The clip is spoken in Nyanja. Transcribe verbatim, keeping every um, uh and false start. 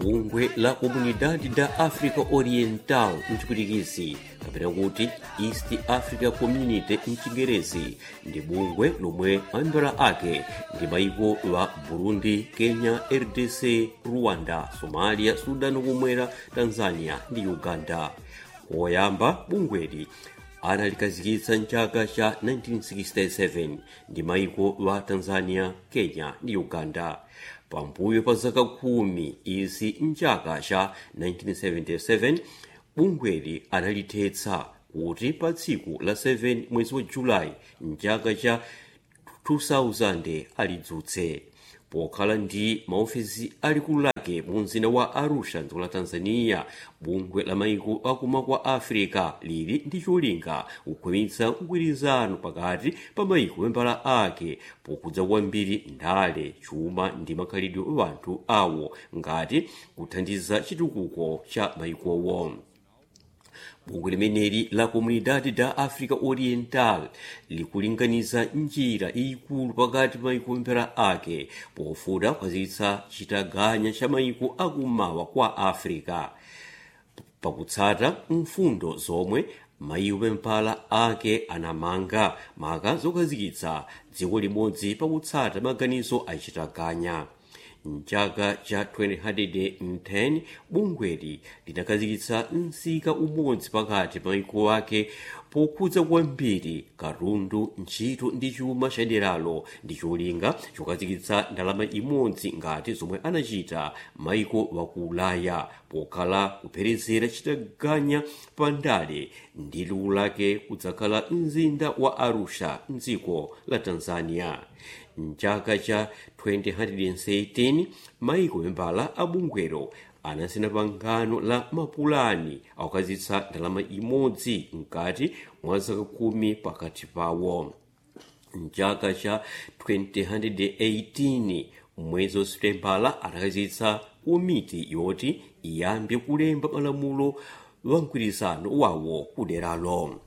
bungwe la Comunidade da África Oriental mchipwitikizi kapena kuti East Africa Community mchingerezi ndi bungwe lomwe mamembala ake ndi mayiko wa Burundi, Kenya, R D C, Rwanda, Somalia, Sudan kumwera, Tanzania ndi Uganda. Koyamba bungweli analikazikitsa mchaka cha nineteen sixty-seven ndi mayiko wa Tanzania, Kenya ndi Uganda. Pambuyo pa zaka khumi izi mchaka cha nineteen seventy-seven bungweli analithetsa kuti pa tsiku la seven mwezi wa Julai mchaka cha two thousand alidzutse. Pokhala ndi maofisi alikulu lake mu mzinda wa Arusha dziko la Tanzania, bungwe la mayiko akuma kwa Africa lili ndi cholinga kukhwimitsa mgwirizano pakati pa mayiko membala ake pokudza kwambiri ndale, chuma ndi makhalidwe a anthu awo ngati kuthandiza chitukuko cha mayikowo. Bungwe limeneli la Comunidade da África Oriental likulinganiza njira ikulu pakati mayiko membala ake pofuna kukhazikitsa chitaganya cha mayiko akumawa kwa Africa pakutsata mfundo zomwe mayiko membala ake anamanga maka zokhazikitsa dziko limodzi pakutsata maganizo achitaganya. Mchaka cha twenty ten bungweli linakhazikitsa msika umodzi pakati pa mayiko ake pokhudza kwambiri katundu, ntchito ndi chuma chaderalo ndi cholinga chokhazikitsa ndalama imodzi ngati zomwe anachita mayiko waku Ulaya pokhala kupherezera chitaganya pa ndale ndi liwu lake kudzakhala mzinda wa Arusha mdziko la Tanzania. Mchaka cha twenty thirteen mayiko membala a bungwelo anasina pangano la mapulani akukhazikitsa ndalama imodzi mkati mwa zaka khumi pakati pawo. Mchaka cha twenty eighteen mwezi wa Seputembala anakhazikitsa komiti yoti iyambe kulemba malamulo wa mgwirizano wawo kuderalo.